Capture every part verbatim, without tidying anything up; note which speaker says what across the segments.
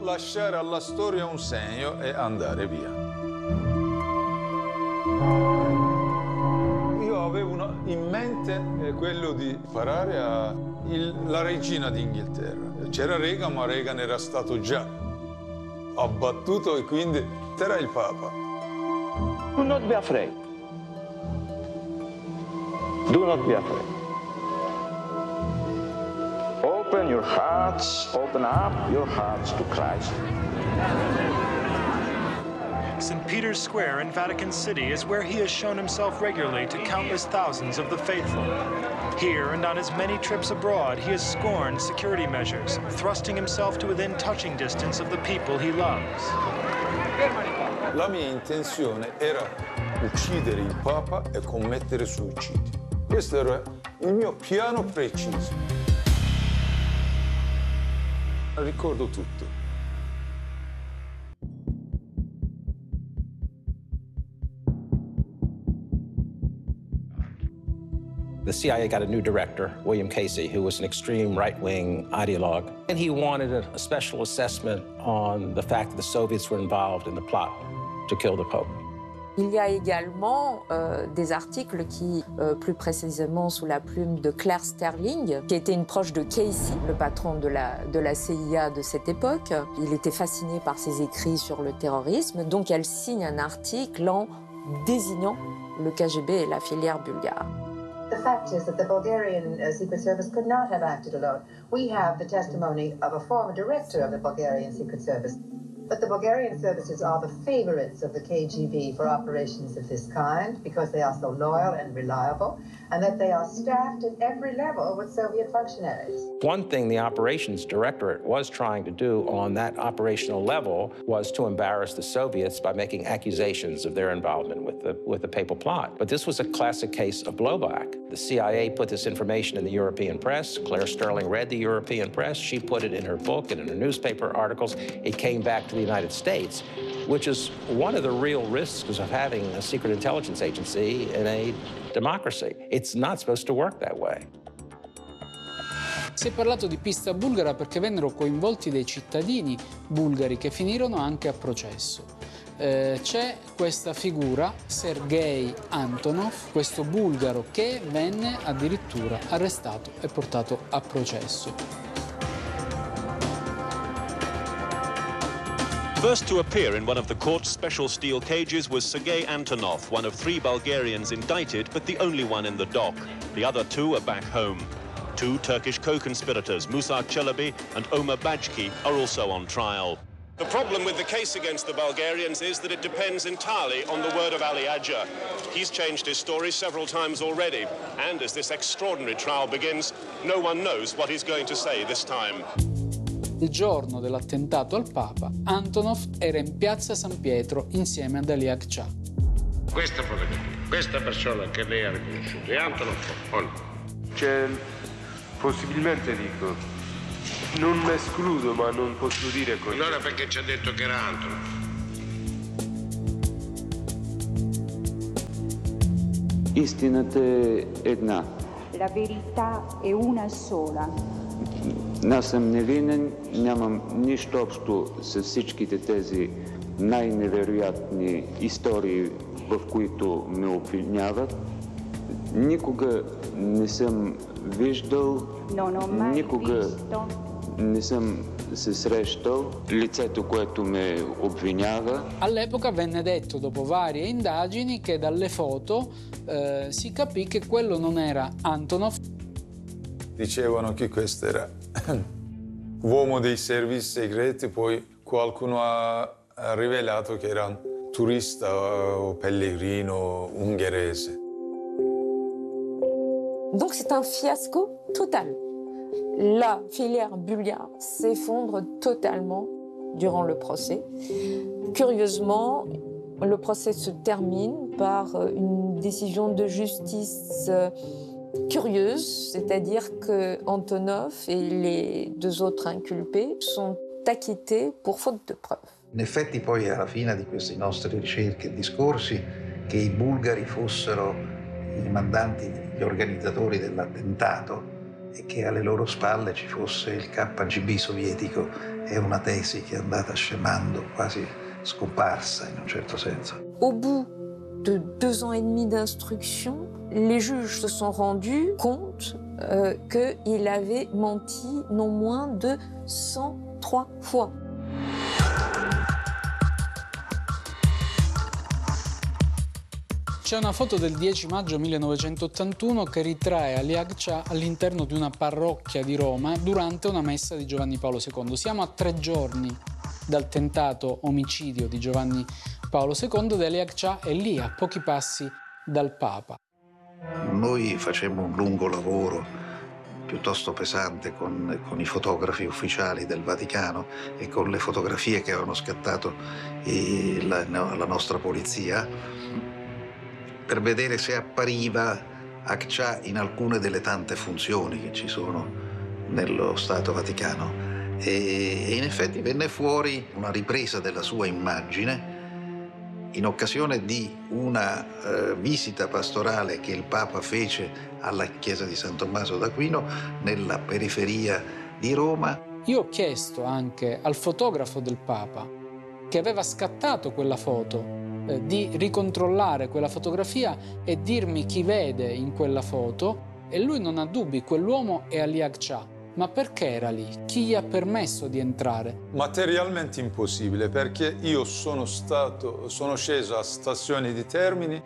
Speaker 1: lasciare alla storia un segno e andare via. Io avevo una, in mente eh, quello di parare a il, la regina d'Inghilterra. C'era Reagan, ma Reagan era stato già abbattuto e quindi c'era il Papa.
Speaker 2: Do not be afraid. Do not be afraid. Open your hearts, open up your hearts to Christ.
Speaker 3: Saint Peter's Square in Vatican City is where he has shown himself regularly to countless thousands of the faithful. Here and on his many trips abroad, he has scorned security measures, thrusting himself to within touching distance of the people he loves.
Speaker 1: La mia intenzione era uccidere il Papa e commettere suicidio. Questo era il mio piano preciso. Ricordo tutto.
Speaker 4: The C I A got a new director, William Casey, who was an extreme right-wing ideologue. And he wanted a, a special assessment on the fact that the Soviets were involved in the plot to kill the Pope.
Speaker 5: Il y a également euh, des articles qui, euh, plus précisément sous la plume de Claire Sterling, qui était une proche de Casey, le patron de la, de la C I A de cette époque. Il était fasciné par ses écrits sur le terrorisme, donc elle signe un article en désignant le K G B et la filière bulgare.
Speaker 6: The fact is that the Bulgarian uh, Secret Service could not have acted alone. We have the testimony of a former director of the Bulgarian Secret Service. But the Bulgarian services are the favorites of the K G B for operations of this kind because they are so loyal and reliable, and that they are staffed at every level with Soviet functionaries.
Speaker 4: One thing the operations directorate was trying to do on that operational level was to embarrass the Soviets by making accusations of their involvement with the, with the papal plot. But this was a classic case of blowback. The C I A put this information in the European press. Claire Sterling read the European press. She put it in her book and in her newspaper articles. It came back to the United States, which is one of the real risks of having a secret intelligence agency in a democracy. It's not supposed to work that way.
Speaker 7: Si è parlato di pista bulgara perché vennero coinvolti dei cittadini bulgari che finirono anche a processo. Eh, c'è questa figura, Sergei Antonov, questo bulgaro che venne addirittura arrestato e portato a processo.
Speaker 8: First to appear in one of the court's special steel cages was Sergei Antonov, one of three Bulgarians indicted, but the only one in the dock. The other two are back home. Two Turkish co-conspirators, Musa Çelebi and Ömer Bajki, are also on trial. The problem with the case against the Bulgarians is that it depends entirely on the word of Ali Agca. He's changed his story several times already, and as this extraordinary trial begins, no one knows what he's going to say this time.
Speaker 7: Il giorno dell'attentato al Papa, Antonov era in piazza San Pietro insieme ad Ali Agca.
Speaker 9: Questa fotografia, questa persona che lei ha riconosciuto, è Antonov o no?
Speaker 10: C'è, possibilmente dico, non escludo, ma non posso dire così.
Speaker 9: Allora perché ci ha detto che era Antonov?
Speaker 11: Истината е една.
Speaker 12: La verità è una sola.
Speaker 11: Аз съм невинен, нямам нищо общо с всичките тези най-невероятни истории, в които ме обвиняват. Никога не съм виждал, никога не съм се срещал лицето, което ме обвинява.
Speaker 7: All'epoca venne detto, dopo varie indagini, che dalle foto eh, si capì che quello non era Antonov.
Speaker 1: Dicevano che questo era uomo dei servizi segreti, poi qualcuno ha rivelato che era un turista o pellegrino ungherese.
Speaker 5: Donc c'est un fiasco total. La filière bulgare s'effondre totalement durant le procès. Curieusement, le procès se termine par une décision de justice curieuse, c'est-à-dire que Antonov et les deux autres inculpés sont acquittés pour faute de preuves.
Speaker 13: In effetti poi alla fine di queste nostre ricerche e discorsi che i bulgari fossero i mandanti, gli organizzatori dell'attentato e che alle loro spalle ci fosse il K G B sovietico è una tesi che è andata scemando, quasi scomparsa in un certo senso.
Speaker 5: Au bout de deux ans et demi d'instruction, les juges se sont rendus compte euh, qu'il avait menti non moins de cent trois fois.
Speaker 7: C'è una foto del dieci maggio millenovecentottantuno che ritrae Ali Agca all'interno di una parrocchia di Roma durante una messa di Giovanni Paolo secondo. Siamo a tre giorni dal tentato omicidio di Giovanni Paolo secondo ed Ali Agca è lì, a pochi passi dal Papa.
Speaker 13: Noi facemmo un lungo lavoro piuttosto pesante con, con i fotografi ufficiali del Vaticano e con le fotografie che avevano scattato i, la, la nostra polizia, per vedere se appariva Agca in alcune delle tante funzioni che ci sono nello Stato Vaticano. E, e in effetti venne fuori una ripresa della sua immagine in occasione di una eh, visita pastorale che il Papa fece alla chiesa di San Tommaso d'Aquino nella periferia di Roma.
Speaker 7: Io ho chiesto anche al fotografo del Papa, che aveva scattato quella foto, di ricontrollare quella fotografia e dirmi chi vede in quella foto, e lui non ha dubbi, quell'uomo è Ali Agca. Ma perché era lì? Chi gli ha permesso di entrare?
Speaker 1: Materialmente impossibile, perché io sono stato, sono sceso a stazione di Termini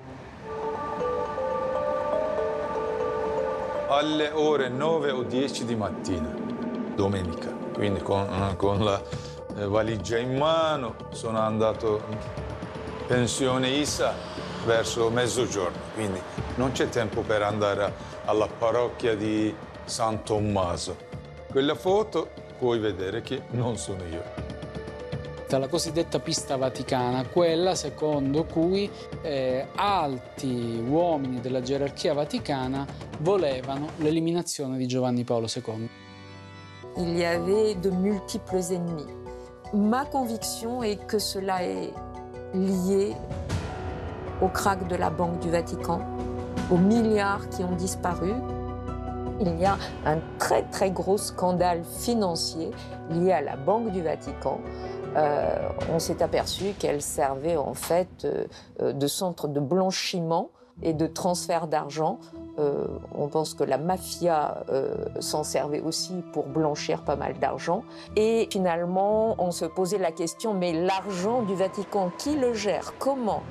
Speaker 1: alle ore nove o dieci di mattina, domenica. Quindi con, con la valigia in mano sono andato pensione I S A verso mezzogiorno, quindi non c'è tempo per andare alla parrocchia di San Tommaso. Quella foto puoi vedere che non sono io.
Speaker 7: La cosiddetta pista vaticana, quella secondo cui eh, alti uomini della gerarchia vaticana volevano l'eliminazione di Giovanni Paolo secondo.
Speaker 5: Il y avait de multiples ennemis. Ma conviction est que cela est lié au krach de la Banque du Vatican, aux milliards qui ont disparu. Il y a un très très gros scandale financier lié à la Banque du Vatican. Euh, on s'est aperçu qu'elle servait en fait euh, de centre de blanchiment et de transfert d'argent. Euh, on pense que la mafia euh, s'en servait aussi pour blanchir pas mal d'argent. Et finalement, on se posait la question, mais l'argent du Vatican, qui le gère? Comment?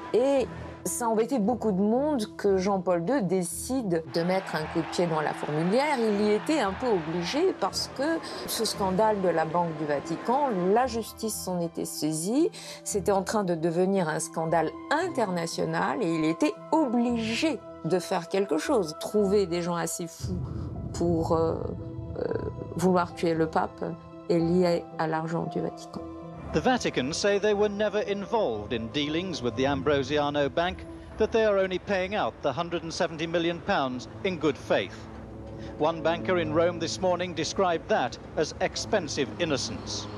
Speaker 5: Et ça embêtait beaucoup de monde que Jean-Paul deux décide de mettre un coup de pied dans la fourmilière. Il y était un peu obligé parce que ce scandale de la Banque du Vatican, la justice s'en était saisie. C'était en train de devenir un scandale international et il était obligé de faire quelque chose. Trouver des gens assez fous pour euh, euh, vouloir tuer le pape est lié à l'argent du Vatican.
Speaker 14: The Vatican say they were never involved in dealings with the Ambrosiano Bank, that they are only paying out the one hundred seventy million pounds in good faith. One banker in Rome this morning described that as expensive innocence.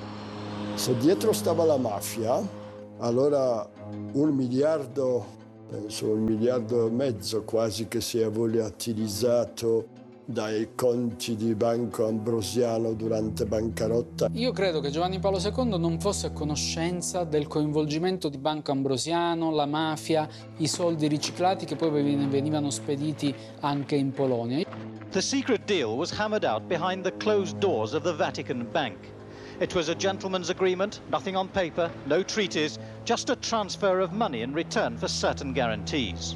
Speaker 15: Se dietro stava la mafia, allora un miliardo, penso un miliardo e mezzo quasi che si è volatilizzato dai conti di Banco Ambrosiano durante bancarotta.
Speaker 7: Io credo che Giovanni Paolo secondo non fosse a conoscenza del coinvolgimento di Banco Ambrosiano, la mafia, i soldi riciclati che poi venivano spediti anche in Polonia.
Speaker 14: The secret deal was hammered out behind the closed doors of the Vatican Bank. It was a gentleman's agreement, nothing on paper, no treaties, just a transfer of money in return for certain guarantees.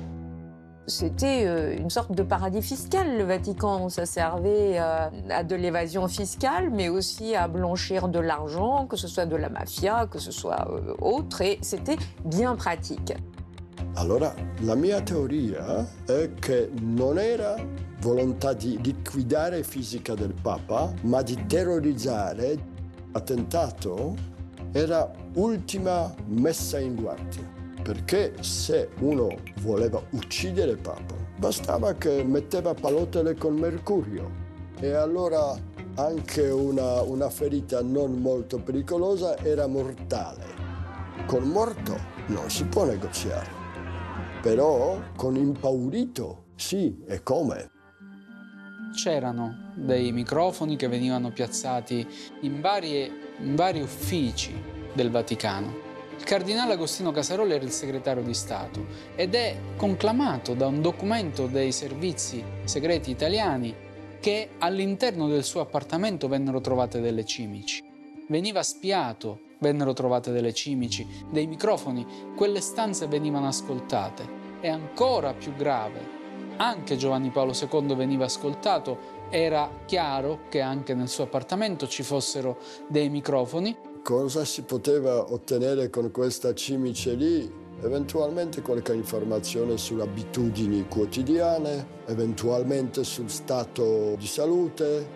Speaker 5: C'était une sorte de paradis fiscal, le Vatican. Ça servait à de l'évasion fiscale, mais aussi à blanchir de l'argent, que ce soit de la mafia, que ce soit autre, et c'était bien pratique.
Speaker 15: Allora, la mia teoria è che non era volontà di liquidare fisica del Papa, ma di terrorizzare. L'attentato era ultima messa in guardia. Perché se uno voleva uccidere il Papa, bastava che metteva pallottole con mercurio e allora anche una, una ferita non molto pericolosa era mortale. Con morto non si può negoziare, però con impaurito sì, e come?
Speaker 7: C'erano dei microfoni che venivano piazzati in, varie, in vari uffici del Vaticano. Il cardinale Agostino Casaroli era il segretario di Stato ed è conclamato da un documento dei servizi segreti italiani che all'interno del suo appartamento vennero trovate delle cimici. Veniva spiato, vennero trovate delle cimici, dei microfoni, quelle stanze venivano ascoltate. E ancora più grave, anche Giovanni Paolo secondo veniva ascoltato, era chiaro che anche nel suo appartamento ci fossero dei microfoni.
Speaker 15: Cosa si poteva ottenere con questa cimice lì? Eventualmente qualche informazione sulle abitudini quotidiane, eventualmente sul stato di salute.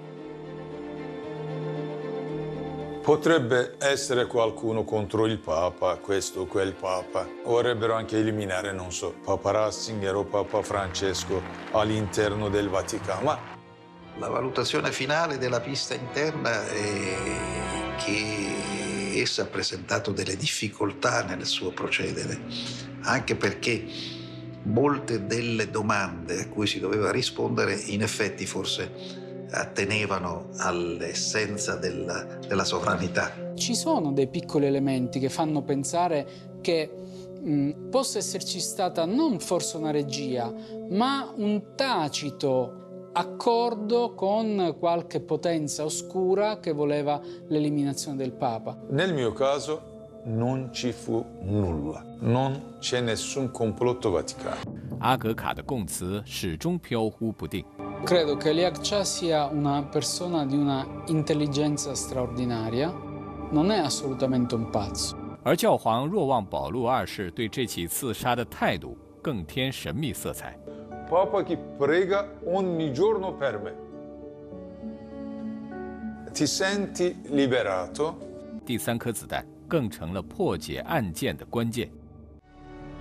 Speaker 1: Potrebbe essere qualcuno contro il Papa, questo o quel Papa. Vorrebbero anche eliminare, non so, Papa Ratzinger o Papa Francesco all'interno del Vaticano. Ma
Speaker 13: la valutazione finale della pista interna è che essa ha presentato delle difficoltà nel suo procedere, anche perché molte delle domande a cui si doveva rispondere in effetti forse attenevano all'essenza della, della sovranità.
Speaker 7: Ci sono dei piccoli elementi che fanno pensare che mh, possa esserci stata non forse una regia, ma un tacito accordo con qualche potenza oscura che voleva l'eliminazione del Papa.
Speaker 1: Nel mio caso non ci fu nulla, non c'è nessun complotto vaticano.
Speaker 16: 阿格卡的供词始终飘忽不定。
Speaker 7: Credo che Liang Cha sia una persona di una intelligenza straordinaria, non è assolutamente un pazzo.
Speaker 16: 而教皇若望保禄二世对这起刺杀的态度更添神秘色彩。
Speaker 1: Papa che prega ogni giorno per me. Ti senti liberato?
Speaker 16: 第三颗子弹更成了破解案件的关键。